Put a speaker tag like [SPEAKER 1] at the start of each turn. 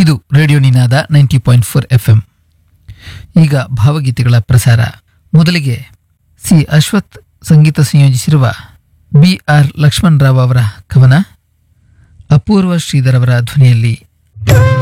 [SPEAKER 1] ಇದು ರೇಡಿಯೋ ನಿನಾದ 90.4 FM. ಈಗ ಭಾವಗೀತೆಗಳ ಪ್ರಸಾರ. ಮೊದಲಿಗೆ ಸಿ ಅಶ್ವಥ್ ಸಂಗೀತ ಸಂಯೋಜಿಸಿರುವ BR ಲಕ್ಷ್ಮಣರಾವ್ ಅವರ ಕವನ, ಅಪೂರ್ವ ಶ್ರೀಧರ್ ಅವರ ಧ್ವನಿಯಲ್ಲಿ.